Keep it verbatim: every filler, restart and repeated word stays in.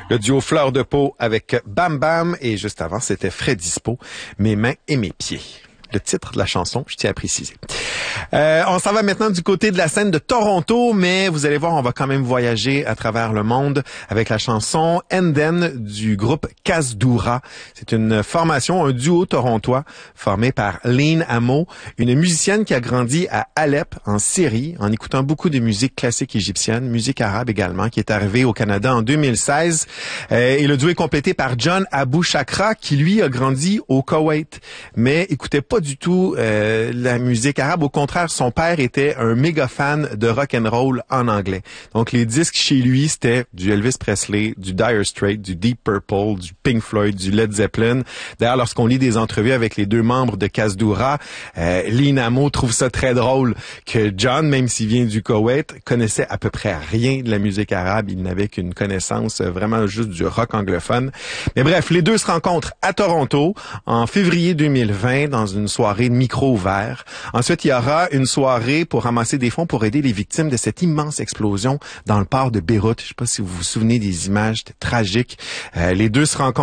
Le duo Fleur de Peau avec Bam Bam et juste avant, c'était Frais Dispo, Mes mains et mes pieds. Le titre de la chanson, je tiens à préciser. Euh, on s'en va maintenant du côté de la scène de Toronto, mais vous allez voir, on va quand même voyager à travers le monde avec la chanson Enden du groupe Kasdoura. C'est une formation, un duo torontois formé par Lynn Amo, une musicienne qui a grandi à Alep, en Syrie, en écoutant beaucoup de musique classique égyptienne, musique arabe également, qui est arrivée au Canada en deux mille seize. Euh, et le duo est complété par John Abou Chakra, qui lui a grandi au Koweït, mais écoutait pas du tout euh, la musique arabe. Au contraire, son père était un méga fan de rock and roll en anglais. Donc les disques chez lui, c'était du Elvis Presley, du Dire Straits, du Deep Purple, du Pink Floyd, du Led Zeppelin. D'ailleurs, lorsqu'on lit des entrevues avec les deux membres de Kasdoura, euh, Lynn Amo trouve ça très drôle que John, même s'il vient du Koweït, connaissait à peu près rien de la musique arabe. Il n'avait qu'une connaissance vraiment juste du rock anglophone. Mais bref, les deux se rencontrent à Toronto en février deux mille vingt dans une soirée de micro ouvert. Ensuite, il y aura une soirée pour ramasser des fonds pour aider les victimes de cette immense explosion dans le port de Beyrouth. Je ne sais pas si vous vous souvenez des images, c'était tragique. Euh, les deux se rencontrent